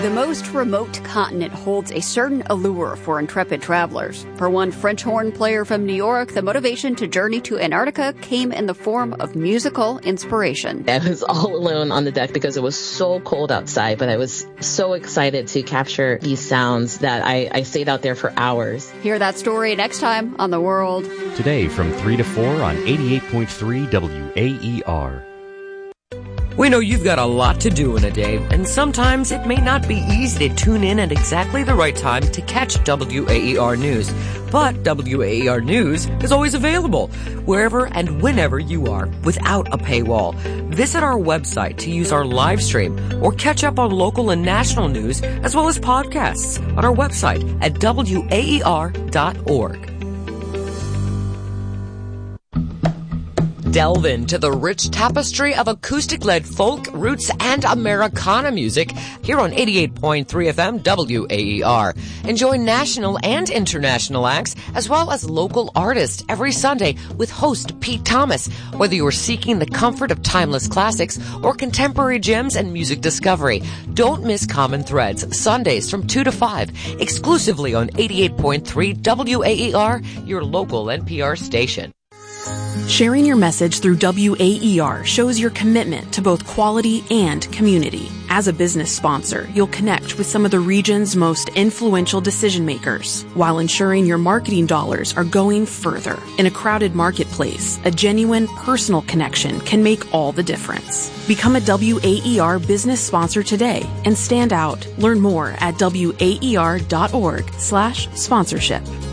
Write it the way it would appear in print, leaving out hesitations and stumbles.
The most remote continent holds a certain allure for intrepid travelers. For one French horn player from New York, the motivation to journey to Antarctica came in the form of musical inspiration. I was all alone on the deck because it was so cold outside, but I was so excited to capture these sounds that I stayed out there for hours. Hear that story next time on The World. Today from 3 to 4 on 88.3 WAER. We know you've got a lot to do in a day, and sometimes it may not be easy to tune in at exactly the right time to catch WAER News. But WAER News is always available, wherever and whenever you are, without a paywall. Visit our website to use our live stream or catch up on local and national news, as well as podcasts on our website at WAER.org. Delve into the rich tapestry of acoustic-led folk, roots, and Americana music here on 88.3 FM WAER. Enjoy national and international acts as well as local artists every Sunday with host Pete Thomas. Whether you are seeking the comfort of timeless classics or contemporary gems and music discovery, don't miss Common Threads Sundays from 2 to 5 exclusively on 88.3 WAER, your local NPR station. Sharing your message through WAER shows your commitment to both quality and community. As a business sponsor, you'll connect with some of the region's most influential decision makers, while ensuring your marketing dollars are going further. In a crowded marketplace, a genuine personal connection can make all the difference. Become a WAER business sponsor today and stand out. Learn more at WAER.org/sponsorship.